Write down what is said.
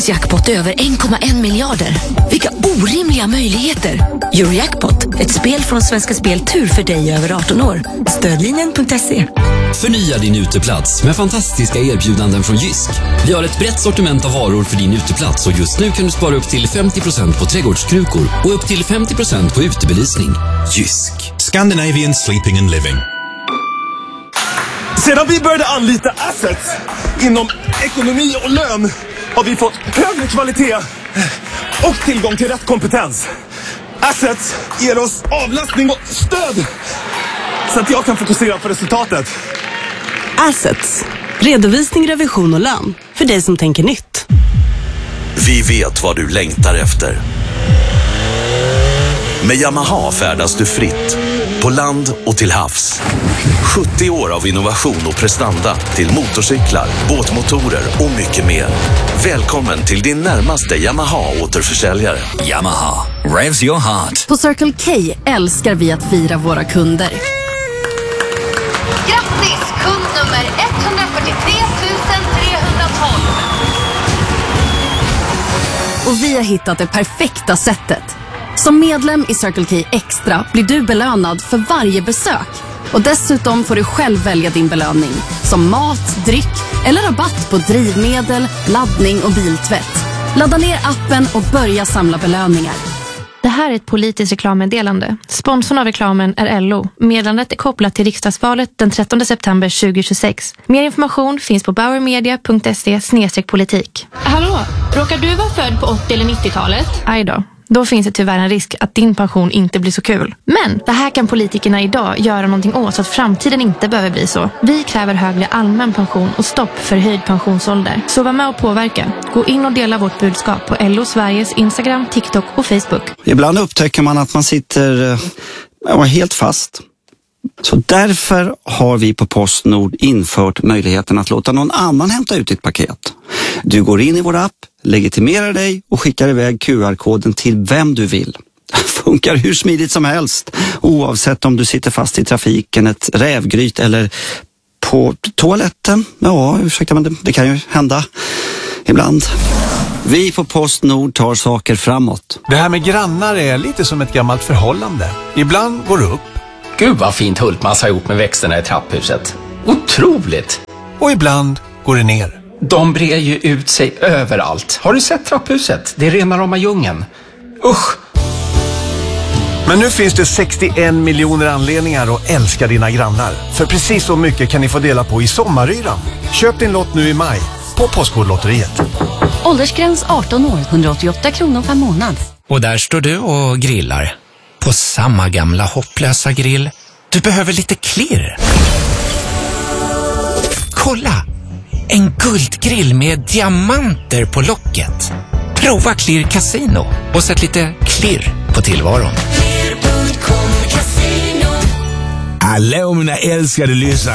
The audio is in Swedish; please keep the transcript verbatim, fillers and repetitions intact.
Årets jackpot är över en komma en miljarder. Vilka orimliga möjligheter! Eurojackpot, ett spel från Svenska Spel Tur för dig över arton år. Stödlinjen punkt se. Förnya din uteplats med fantastiska erbjudanden från Jysk. Vi har ett brett sortiment av varor för din uteplats och just nu kan du spara upp till femtio procent på trädgårdskrukor och upp till femtio procent på utebelysning. Jysk. Scandinavian Sleeping and Living. Sedan vi började anlita Assets inom ekonomi och lön har vi fått högre kvalitet och tillgång till rätt kompetens. Assets ger oss avlastning och stöd så att jag kan fokusera på resultatet. Assets. Redovisning, revision och lön. För dig som tänker nytt. Vi vet vad du längtar efter. Med Yamaha färdas du fritt. På land och till havs. sjuttio år av innovation och prestanda till motorcyklar, båtmotorer och mycket mer. Välkommen till din närmaste Yamaha-återförsäljare. Yamaha. Revs your heart. På Circle K älskar vi att fira våra kunder. Grattis, kund nummer etthundrafyrtiotre tusen trehundratolv. Och vi har hittat det perfekta sättet. Som medlem i Circle K Extra blir du belönad för varje besök. Och dessutom får du själv välja din belöning. Som mat, dryck eller rabatt på drivmedel, laddning och biltvätt. Ladda ner appen och börja samla belöningar. Det här är ett politiskt reklammeddelande. Sponsorn av reklamen är L O. Meddelandet är kopplat till riksdagsvalet den trettonde september tjugohundratjugosex. Mer information finns på bauermedia punkt se slash politik. Hallå, råkar du vara född på åttio- eller nittiotalet? Aj då. Då finns det tyvärr en risk att din pension inte blir så kul. Men det här kan politikerna idag göra någonting åt så att framtiden inte behöver bli så. Vi kräver högre allmän pension och stopp för höjd pensionsålder. Så var med och påverka. Gå in och dela vårt budskap på L O Sveriges Instagram, TikTok och Facebook. Ibland upptäcker man att man sitter ja, helt fast. Så därför har vi på Postnord infört möjligheten att låta någon annan hämta ut ditt paket. Du går in i vår app, legitimerar dig och skickar iväg Q R-koden till vem du vill. Funkar hur smidigt som helst, oavsett om du sitter fast i trafiken, ett rävgryt eller på toaletten. Ja, ursäkta, men det, det kan ju hända ibland. Vi på Postnord tar saker framåt. Det här med grannar är lite som ett gammalt förhållande. Ibland går det upp. Gud vad fint Hultmans har gjort med växterna i trapphuset. Otroligt! Och ibland går det ner. De brer ju ut sig överallt. Har du sett trapphuset? Det är rena rama djungeln. Usch! Men nu finns det sextioen miljoner anledningar att älska dina grannar. För precis så mycket kan ni få dela på i sommaryran. Köp din lott nu i maj på Postkodlotteriet. Åldersgräns arton år, hundraåttioåtta kronor per månad. Och där står du och grillar. På samma gamla hopplösa grill. Du behöver lite klirr. Kolla! En guldgrill med diamanter på locket. Prova Klirr Casino och sätt lite klirr på tillvaron. Hallå mina älskade lyssnare.